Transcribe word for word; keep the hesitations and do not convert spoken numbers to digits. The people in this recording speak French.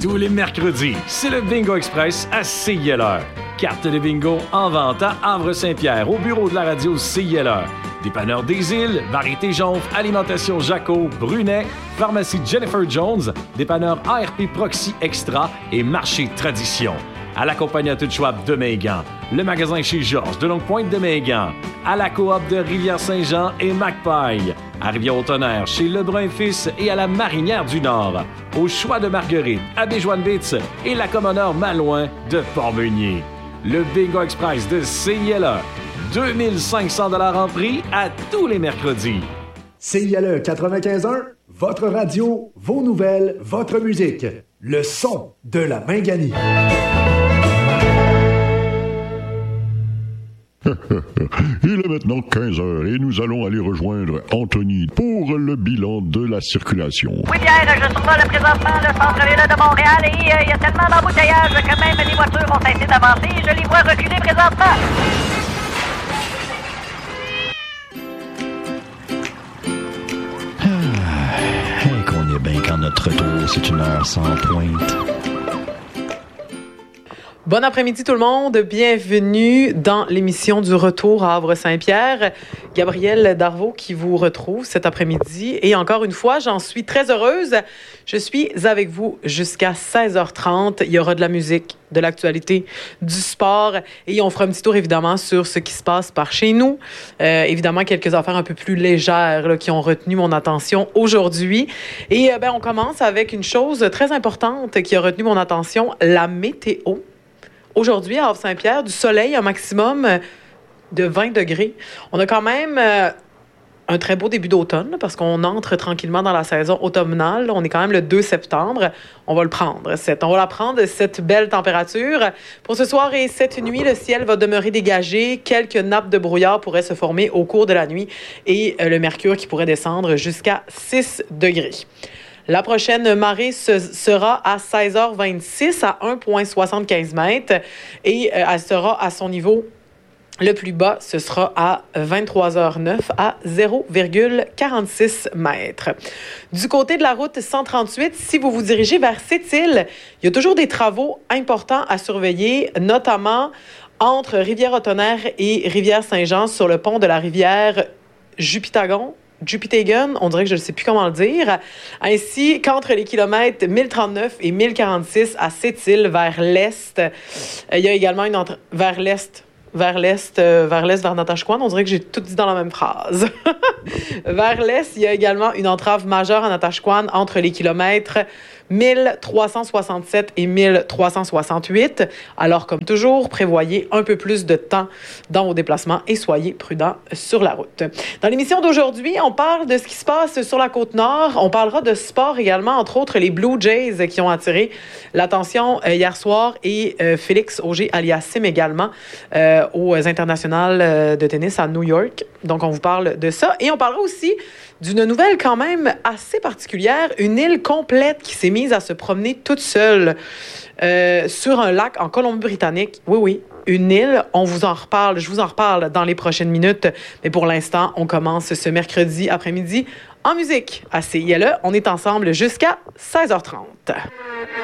Tous les mercredis, c'est le Bingo Express à C I L R. Carte de bingo en vente à Havre-Saint-Pierre, au bureau de la radio C I L R. Dépanneur des Îles, Variété Jonf, Alimentation Jaco, Brunet, Pharmacie Jennifer Jones, Dépanneur A R P Proxy Extra et Marché Tradition. À la Compagnie Schwab de Megan, le magasin chez Georges de Longue-Pointe de Megan, à la coop de Rivière-Saint-Jean et Macpaille, à Rivière-au-Tonnerre chez Lebrun Fils et à la Marinière du Nord, au Choix de Marguerite, à Béjoine-Bitz et la Commoneur Malouin de Port-Meunier. Le Bingo Express de C I L E, deux mille cinq cents dollars en prix à tous les mercredis. C I L E quatre-vingt-quinze un, votre radio, vos nouvelles, votre musique. Le son de la Minganie. Il est maintenant quinze heures et nous allons aller rejoindre Anthony pour le bilan de la circulation. Oui, Pierre, je survole présentement le centre-ville de Montréal et il euh, y a tellement d'embouteillages que même les voitures ont cessé d'avancer. Je les vois reculer présentement. Ah, qu'on est bien quand notre retour, c'est une heure sans pointe. Bon après-midi tout le monde, bienvenue dans l'émission du Retour à Havre-Saint-Pierre. Gabrielle Darvaux qui vous retrouve cet après-midi et encore une fois, j'en suis très heureuse. Je suis avec vous jusqu'à seize heures trente. Il y aura de la musique, de l'actualité, du sport et on fera un petit tour évidemment sur ce qui se passe par chez nous. Euh, évidemment, quelques affaires un peu plus légères là, qui ont retenu mon attention aujourd'hui. Et euh, ben, on commence avec une chose très importante qui a retenu mon attention, la météo. Aujourd'hui, à Havre-Saint-Pierre, du soleil, un maximum de vingt degrés. On a quand même euh, un très beau début d'automne parce qu'on entre tranquillement dans la saison automnale. On est quand même le deux septembre. On va le prendre. Cette, on va la prendre, cette belle température. Pour ce soir et cette nuit, le ciel va demeurer dégagé. Quelques nappes de brouillard pourraient se former au cours de la nuit et euh, le mercure qui pourrait descendre jusqu'à six degrés. La prochaine marée se, sera à seize heures vingt-six à un virgule soixante-quinze mètres et euh, elle sera à son niveau le plus bas, ce sera à vingt-trois heures neuf à zéro virgule quarante-six mètres. Du côté de la route cent trente-huit, si vous vous dirigez vers Sept-Îles, il y a toujours des travaux importants à surveiller, notamment entre Rivière-au-Tonnerre et Rivière-Saint-Jean sur le pont de la rivière Jupitagon. Jupitagon, on dirait que je ne sais plus comment le dire, ainsi qu'entre les kilomètres mille trente-neuf et mille quarante-six à Sept-Îles vers l'est. Il y a également une entrée vers l'est, vers l'est, euh, vers l'est, vers Natashquan. On dirait que j'ai tout dit dans la même phrase. Vers l'est, il y a également une entrave majeure à Natashquan entre les kilomètres mille trois cent soixante-sept et mille trois cent soixante-huit. Alors, comme toujours, prévoyez un peu plus de temps dans vos déplacements et soyez prudents sur la route. Dans l'émission d'aujourd'hui, on parle de ce qui se passe sur la Côte-Nord. On parlera de sport également, entre autres les Blue Jays qui ont attiré l'attention euh, hier soir et euh, Félix Auger-Aliassime également euh, aux internationales euh, de tennis à New York. Donc, on vous parle de ça. Et on parlera aussi d'une nouvelle quand même assez particulière, une île complète qui s'est mise à se promener toute seule euh, sur un lac en Colombie-Britannique. Oui, oui, une île. On vous en reparle, je vous en reparle dans les prochaines minutes. Mais pour l'instant, on commence ce mercredi après-midi en musique à C I L E. On est ensemble jusqu'à seize heures trente.